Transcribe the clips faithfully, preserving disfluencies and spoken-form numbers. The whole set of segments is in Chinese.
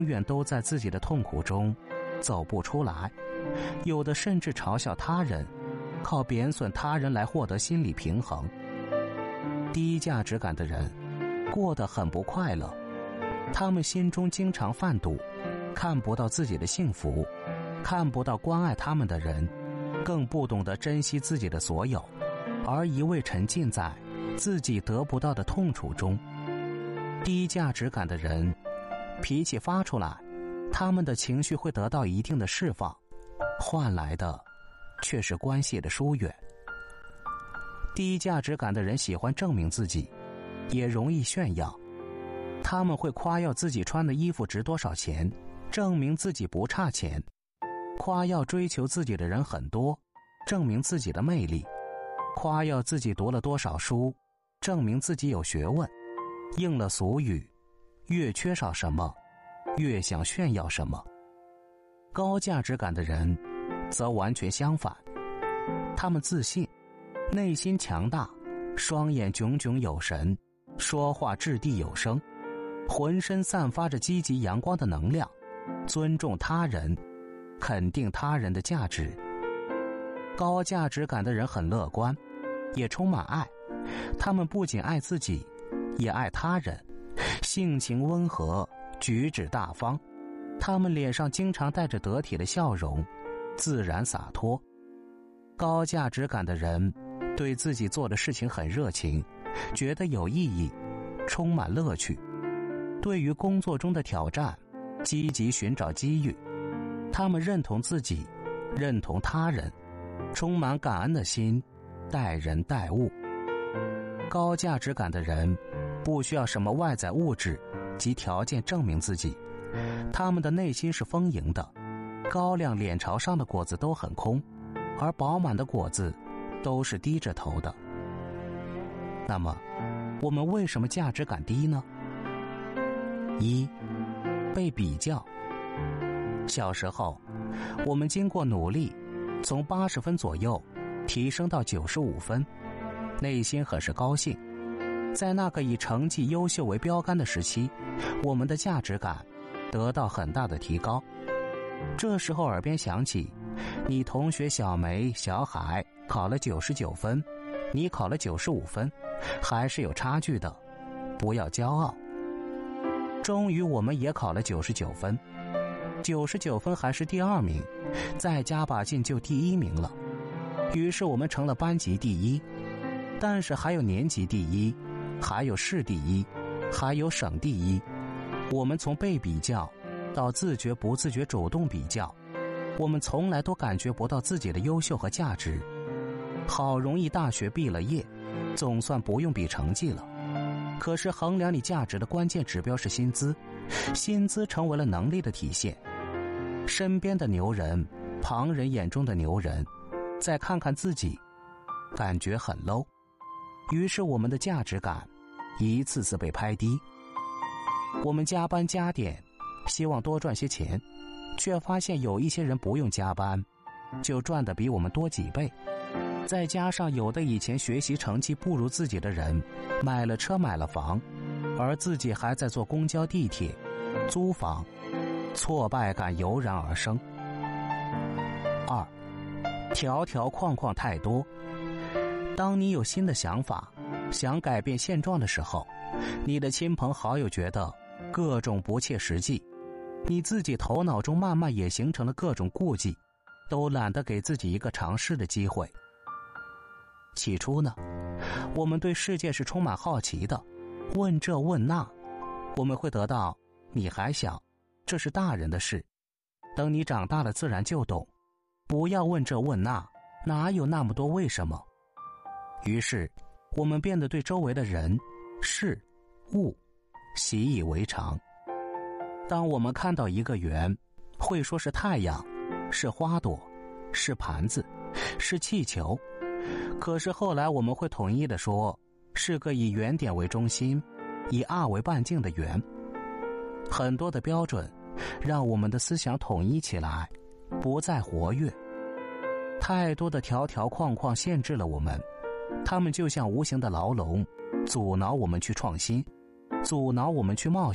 远都在自己的痛苦中走不出来，有的甚至嘲笑他人，靠贬损他人来获得心理平衡。低价值感的人过得很不快乐，他们心中经常犯堵，看不到自己的幸福，看不到关爱他们的人，更不懂得珍惜自己的所有，而一味沉浸在自己得不到的痛楚中。低价值感的人脾气发出来，他们的情绪会得到一定的释放，换来的却是关系的疏远。低价值感的人喜欢证明自己，也容易炫耀，他们会夸耀自己穿的衣服值多少钱，证明自己不差钱，夸耀追求自己的人很多，证明自己的魅力，夸耀自己读了多少书，证明自己有学问。应了俗语，越缺少什么，越想炫耀什么。高价值感的人则完全相反，他们自信，内心强大，双眼炯炯有神，说话掷地有声，浑身散发着积极阳光的能量，尊重他人，肯定他人的价值。高价值感的人很乐观，也充满爱，他们不仅爱自己，也爱他人，性情温和，举止大方，他们脸上经常带着得体的笑容，自然洒脱。高价值感的人对自己做的事情很热情，觉得有意义，充满乐趣。对于工作中的挑战，积极寻找机遇。他们认同自己，认同他人，充满感恩的心，待人待物。高价值感的人不需要什么外在物质及条件证明自己，他们的内心是丰盈的，高粱脸朝上的果子都很空，而饱满的果子都是低着头的。那么我们为什么价值感低呢？一、被比较。小时候我们经过努力，从八十分左右提升到九十五分，内心很是高兴。在那个以成绩优秀为标杆的时期，我们的价值感得到很大的提高。这时候耳边响起，你同学小梅、小海考了九十九分，你考了九十五分，还是有差距的，不要骄傲。终于我们也考了九十九分，九十九分还是第二名，再加把劲就第一名了。于是我们成了班级第一，但是还有年级第一，还有市第一，还有省第一。我们从被比较到自觉不自觉主动比较，我们从来都感觉不到自己的优秀和价值。好容易大学毕了业，总算不用比成绩了。可是衡量你价值的关键指标是薪资，薪资成为了能力的体现。身边的牛人，旁人眼中的牛人，再看看自己，感觉很 low。 于是我们的价值感一次次被拍低。我们加班加点，希望多赚些钱，却发现有一些人不用加班就赚得比我们多几倍。再加上有的以前学习成绩不如自己的人买了车买了房，而自己还在坐公交地铁租房，挫败感油然而生。二、条条框框太多。当你有新的想法，想改变现状的时候，你的亲朋好友觉得各种不切实际，你自己头脑中慢慢也形成了各种顾忌，都懒得给自己一个尝试的机会。起初呢，我们对世界是充满好奇的，问这问那，我们会得到你还小，这是大人的事，等你长大了自然就懂，不要问这问那，哪有那么多为什么。于是我们变得对周围的人事物习以为常。当我们看到一个圆，会说是太阳，是花朵，是盘子，是气球。可是后来我们会统一地说，是个以原点为中心，以二为半径的圆。很多的标准让我们的思想统一起来，不再活跃。太多的条条框框限制了我们，它们就像无形的牢笼，阻挠我们去创新，阻挠我们去冒险，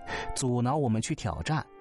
阻挠我们去挑战，